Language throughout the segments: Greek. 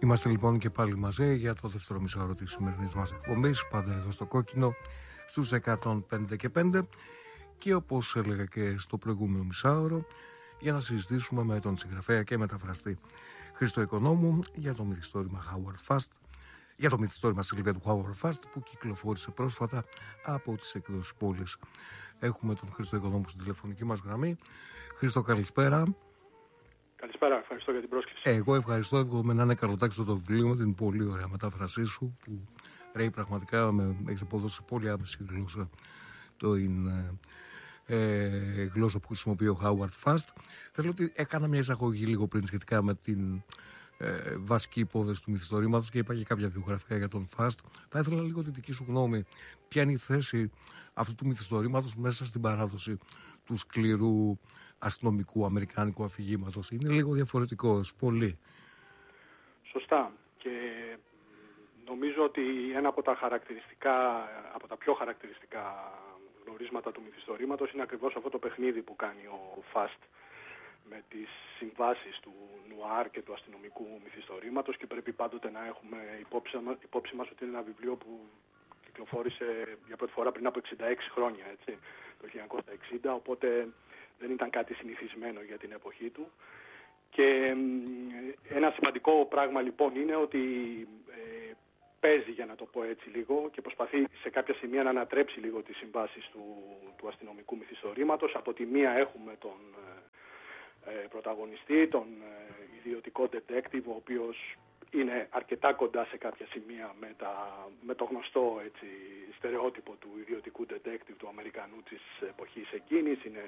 Είμαστε λοιπόν και πάλι μαζί για το δεύτερο μισάωρο της σημερινής μας εκπομπής, πάντα εδώ στο Κόκκινο, στους 105 και 5, και όπως έλεγα και στο προηγούμενο μισάωρο, για να συζητήσουμε με τον συγγραφέα και μεταφραστή Χρήστο Οικονόμου για το μυθιστόρημα Howard Fast, για το μυθιστόρημα Σιλβία του Howard Fast που κυκλοφόρησε πρόσφατα από τις εκδόσεις Πόλης. Έχουμε τον Χρήστο Οικονόμου στην τηλεφωνική μας γραμμή. Χρήστο, καλησπέρα. Καλησπέρα, ευχαριστώ για την πρόσκληση. Εγώ ευχαριστώ, εύχομαι να είναι καλοτάξιο το βιβλίο με την πολύ ωραία μετάφρασή σου που ρέει πραγματικά, έχεις αποδώσει πολύ άμεση γλώσσα, το είναι γλώσσα που χρησιμοποιεί ο Howard Fast. Θέλω ότι έκανα μια εισαγωγή λίγο πριν σχετικά με την βασική υπόθεση του μυθιστορήματος και είπα και κάποια βιογραφικά για τον Fast. Θα ήθελα λίγο τη δική σου γνώμη. Ποια είναι η θέση αυτού του μυθιστορήματος μέσα στην παράδοση του σκληρού αστυνομικού αμερικάνικου αφηγήματος? Είναι λίγο διαφορετικός, πολύ. Σωστά. Και νομίζω ότι ένα από τα πιο χαρακτηριστικά γνωρίσματα του μυθιστορήματος είναι ακριβώς αυτό το παιχνίδι που κάνει ο Fast με τις συμβάσεις του νουάρ και του αστυνομικού μυθιστορήματος, και πρέπει πάντοτε να έχουμε υπόψη μας ότι είναι ένα βιβλίο που κυκλοφόρησε για πρώτη φορά πριν από 66 χρόνια, έτσι, το 1960, οπότε δεν ήταν κάτι συνηθισμένο για την εποχή του. Και ένα σημαντικό πράγμα λοιπόν είναι ότι παίζει, για να το πω έτσι λίγο, και προσπαθεί σε κάποια σημεία να ανατρέψει λίγο τις συμβάσεις του αστυνομικού μυθιστορήματος. Από τη μία έχουμε τον πρωταγωνιστή, τον ιδιωτικό detective, ο οποίος είναι αρκετά κοντά σε κάποια σημεία με το γνωστό, έτσι, στερεότυπο του ιδιωτικού detective του Αμερικανού της εποχής εκείνης. Είναι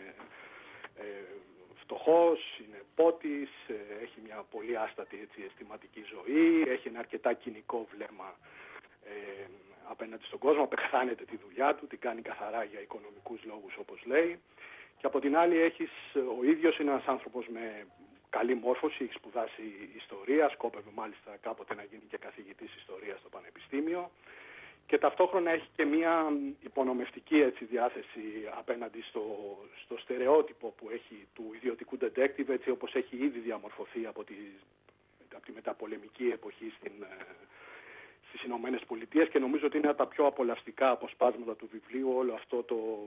φτωχός, είναι πότης, έχει μια πολύ άστατη, έτσι, αισθηματική ζωή, έχει ένα αρκετά κοινικό βλέμμα απέναντι στον κόσμο, απεχθάνεται τη δουλειά του, την κάνει καθαρά για οικονομικούς λόγους, όπως λέει. Και από την άλλη ο ίδιος είναι ένας άνθρωπος με καλή μόρφωση, έχει σπουδάσει ιστορία, σκόπευε μάλιστα κάποτε να γίνει και καθηγητής ιστορίας στο πανεπιστήμιο, και ταυτόχρονα έχει και μια υπονομευτική, έτσι, διάθεση απέναντι στο στερεότυπο που έχει του ιδιωτικού detective, έτσι όπως έχει ήδη διαμορφωθεί από τη μεταπολεμική εποχή στις Ηνωμένες Πολιτείες, και νομίζω ότι είναι από τα πιο απολαυστικά αποσπάσματα του βιβλίου όλο αυτό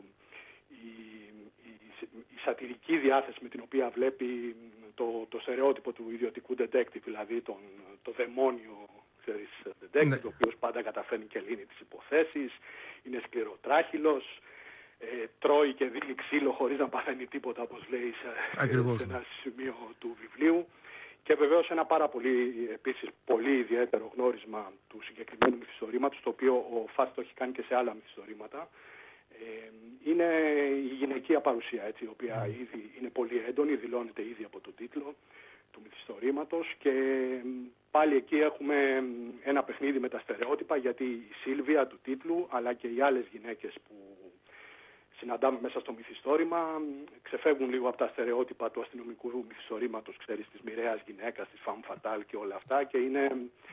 η σατυρική διάθεση με την οποία βλέπει το στερεότυπο του ιδιωτικού detective, δηλαδή το δαιμόνιο, ξέρεις, detective, ναι, ο οποίος πάντα καταφέρνει και λύνει τις υποθέσεις, είναι σκληροτράχυλος, τρώει και δίνει ξύλο χωρίς να παθαίνει τίποτα, όπως λέει σε ένα σημείο του βιβλίου. Και βεβαίως ένα πάρα πολύ, επίσης, πολύ ιδιαίτερο γνώρισμα του συγκεκριμένου μυθιστορήματος, το οποίο ο Fast το έχει κάνει και σε άλλα μυθιστορήματα, είναι η γυναικεία παρουσία, έτσι, η οποία ήδη είναι πολύ έντονη, δηλώνεται ήδη από τον τίτλο του μυθιστορήματος, και πάλι εκεί έχουμε ένα παιχνίδι με τα στερεότυπα, γιατί η Σίλβια του τίτλου αλλά και οι άλλες γυναίκες που συναντάμε μέσα στο μυθιστόρημα ξεφεύγουν λίγο από τα στερεότυπα του αστυνομικού μυθιστορήματος, ξέρεις, της μοιραίας γυναίκας, της femme fatale και όλα αυτά, και είναι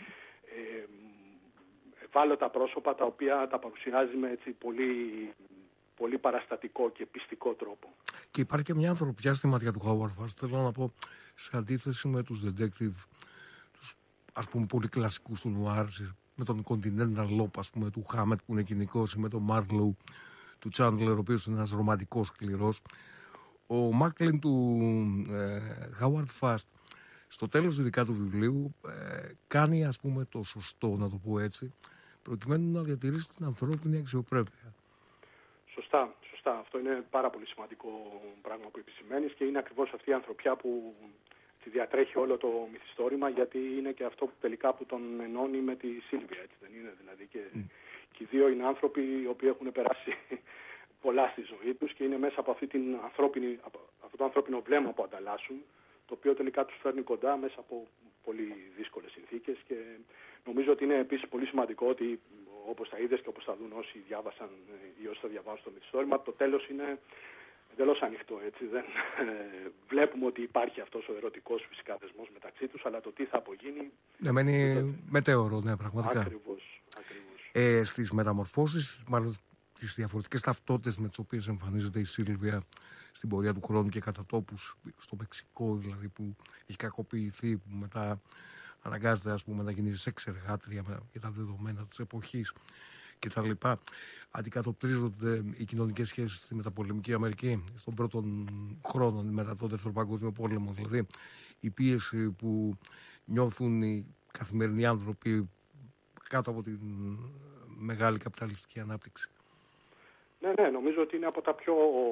ευάλωτα πρόσωπα τα οποία τα παρουσιάζει με, έτσι, πολύ, πολύ παραστατικό και πιστικό τρόπο. Και υπάρχει και μια ανθρωπιά στη ματιά του Howard Fast, θέλω να πω, σε αντίθεση με τους detective, τους, ας πούμε, πολύ κλασικούς του νουάρ, με τον Continental Lop, ας πούμε, του Χάμετ που είναι κοινικός, ή με τον Marlowe του Chandler, ο οποίος είναι ένας ρομαντικός σκληρός. Ο Μάκλιν του Howard Fast, στο τέλος ειδικά του βιβλίου, κάνει, ας πούμε, το σωστό, να το πω έτσι, προκειμένου να διατηρήσει την ανθρώπινη αξιοπρέπεια. Σωστά. Αυτό είναι πάρα πολύ σημαντικό πράγμα που επισημαίνεις, και είναι ακριβώς αυτή η ανθρωπιά που τη διατρέχει όλο το μυθιστόρημα, γιατί είναι και αυτό που τελικά που τον ενώνει με τη Σίλβια, έτσι δεν είναι? Δηλαδή και οι δύο είναι άνθρωποι οι οποίοι έχουν περάσει πολλά στη ζωή τους, και είναι μέσα από αυτό το ανθρώπινο βλέμμα που ανταλλάσσουν, το οποίο τελικά τους φέρνει κοντά μέσα από πολύ δύσκολες συνθήκες. Και νομίζω ότι είναι επίσης πολύ σημαντικό ότι, όπως τα είδες και όπως θα δουν όσοι διάβασαν ή όσοι θα διαβάσουν το μυθιστόρημα, το τέλος είναι εντελώς ανοιχτό, έτσι. Δεν βλέπουμε ότι υπάρχει αυτός ο ερωτικός φυσικά δεσμός μεταξύ τους, αλλά το τι θα απογίνει... Ναι, μένει μετέωρο, ναι, πραγματικά. Ακριβώς. Στις μεταμορφώσεις, μάλλον τις διαφορετικές ταυτότητες με τις οποίες εμφανίζεται η Σίλβια στην πορεία του χρόνου και κατά τόπους, στο Μεξικό δηλαδή, που έχει κακοποιηθεί, που μετά αναγκάζεται, ας πούμε, να γίνει σεξεργάτρια για τα δεδομένα της εποχής κτλ. Αντικατοπτρίζονται οι κοινωνικές σχέσεις στη μεταπολεμική Αμερική στον πρώτο χρόνο μετά το Δεύτερο Παγκόσμιο Πόλεμο. Δηλαδή η πίεση που νιώθουν οι καθημερινοί άνθρωποι κάτω από την μεγάλη καπιταλιστική ανάπτυξη. Ναι, νομίζω ότι είναι από τα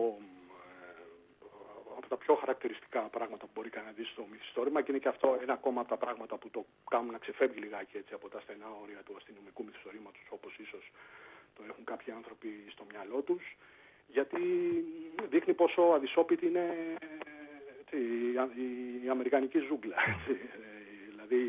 πιο χαρακτηριστικά πράγματα που μπορεί κανένα να δει στο μυθιστόρημα, και είναι και αυτό ένα ακόμα από τα πράγματα που το κάνουν να ξεφεύγει λιγάκι έτσι από τα στενά όρια του αστυνομικού μυθιστορήματος, όπως ίσως το έχουν κάποιοι άνθρωποι στο μυαλό τους, γιατί δείχνει πόσο αδυσόπιτη είναι η αμερικανική ζούγκλα. Δηλαδή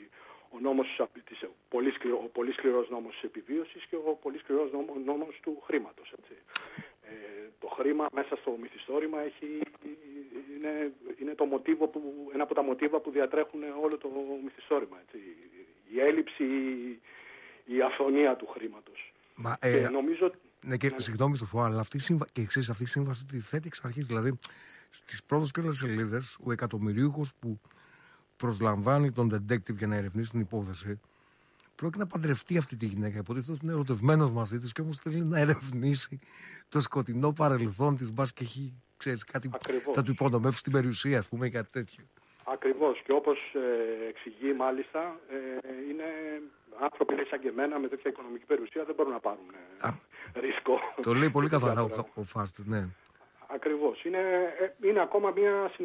ο πολύ σκληρός νόμος της επιβίωσης και ο πολύ σκληρός νόμος του χρήματος. Το χρήμα μέσα στο μυθιστόρημα είναι ένα από τα μοτίβα που διατρέχουν όλο το μυθιστόρημα. Έτσι. Η έλλειψη, η αφωνία του χρήματος. Και νομίζω... Ναι, και συγγνώμη του αλλά αυτή η σύμβαση τη θέτει εξ αρχής. Δηλαδή, στις πρώτες και όλες σελίδες, ο εκατομμυρίουχος που προσλαμβάνει τον detective για να ερευνήσει την υπόθεση, πρόκειται να παντρευτεί αυτή τη γυναίκα. Υποτίθεται ότι είναι ερωτευμένος μαζί της και όμως θέλει να ερευνήσει το σκοτεινό παρελθόν της. Μπας και έχει, ξέρεις, κάτι που θα του υπονομεύσει στην περιουσία, ας πούμε, ή κάτι τέτοιο. Ακριβώς. Και όπως εξηγεί μάλιστα, είναι άνθρωποι σαν και εμένα με τέτοια οικονομική περιουσία δεν μπορούν να πάρουν ρίσκο. Το λέει πολύ καθαρά ο Φάστ, ναι. Ακριβώς. Είναι ακόμα μια